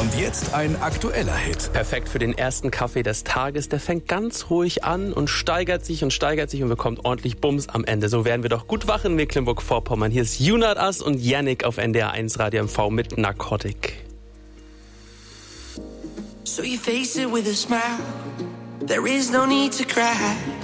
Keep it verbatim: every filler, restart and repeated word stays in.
Und jetzt ein aktueller Hit. Perfekt für den ersten Kaffee des Tages. Der fängt ganz ruhig an und steigert sich und steigert sich und bekommt ordentlich Bums am Ende. So werden wir doch gut wach in Mecklenburg-Vorpommern. Hier ist You Not Us und Yannick auf N D R eins Radio M V mit Narcotic. So you face it with a smile. There is no need to cry.